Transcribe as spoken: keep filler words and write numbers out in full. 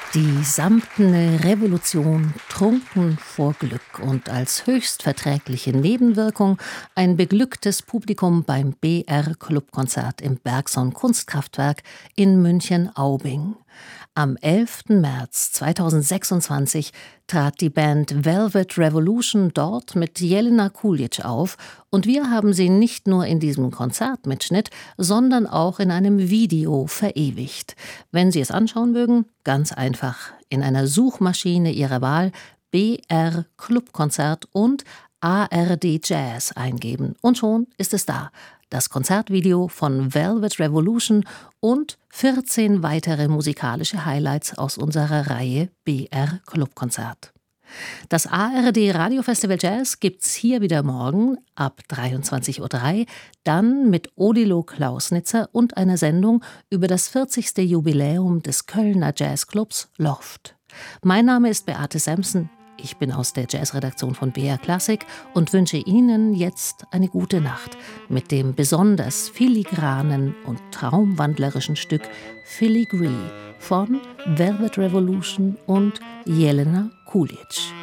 Die samtene Revolution, trunken vor Glück und als höchst verträgliche Nebenwirkung ein beglücktes Publikum beim B R-Clubkonzert im Bergson Kunstkraftwerk in München-Aubing. Am elften März zweitausendsechsundzwanzig trat die Band Velvet Revolution dort mit Jelena Kulic auf und wir haben sie nicht nur in diesem Konzertmitschnitt, sondern auch in einem Video verewigt. Wenn Sie es anschauen mögen, ganz einfach in einer Suchmaschine Ihrer Wahl B R Clubkonzert und A R D Jazz eingeben und schon ist es da. Das Konzertvideo von Velvet Revolution und vierzehn weitere musikalische Highlights aus unserer Reihe B R Clubkonzert. Das A R D Radiofestival Jazz gibt's hier wieder morgen ab dreiundzwanzig Uhr drei, dann mit Odilo Klausnitzer und einer Sendung über das vierzigste Jubiläum des Kölner Jazzclubs Loft. Mein Name ist Beate Sampson. Ich bin aus der Jazzredaktion von B R Classic und wünsche Ihnen jetzt eine gute Nacht mit dem besonders filigranen und traumwandlerischen Stück Filigree von Velvet Revolution und Jelena Kulic.